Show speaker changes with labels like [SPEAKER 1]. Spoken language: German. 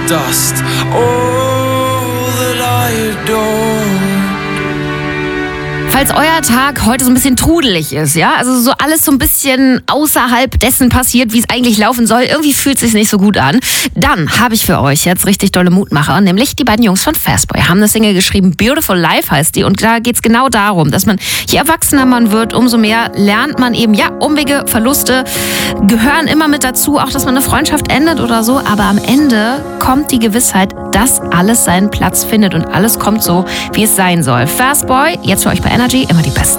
[SPEAKER 1] dust. All that I adored.
[SPEAKER 2] Falls euer Tag heute so ein bisschen trudelig ist, ja, also so alles so ein bisschen außerhalb dessen passiert, wie es eigentlich laufen soll, irgendwie fühlt es sich nicht so gut an, dann habe ich für euch jetzt richtig dolle Mutmacher, nämlich die beiden Jungs von Fastboy haben eine Single geschrieben, Beautiful Life heißt die, und da geht es genau darum, dass man, je erwachsener man wird, umso mehr lernt man eben, ja, Umwege, Verluste gehören immer mit dazu, auch dass man eine Freundschaft endet oder so, aber am Ende kommt die Gewissheit, dass alles seinen Platz findet und alles kommt so, wie es sein soll. Fastboy, jetzt für euch bei Energy, immer die Besten.